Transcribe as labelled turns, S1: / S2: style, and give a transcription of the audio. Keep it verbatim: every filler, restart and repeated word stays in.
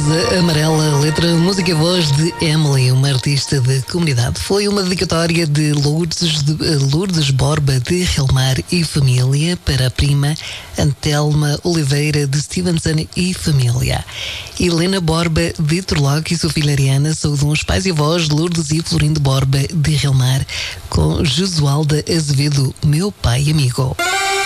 S1: Rosa Amarela, letra, música e voz de Emily, uma artista de comunidade. Foi uma dedicatória de Lourdes, de, Lourdes Borba de Relmar e família para a prima Antelma Oliveira de Stevenson e família. Helena Borba de Turlock e sua filha Ariana saudam os pais e avós Lourdes e Florindo Borba de Relmar com Josualda Azevedo, meu pai amigo.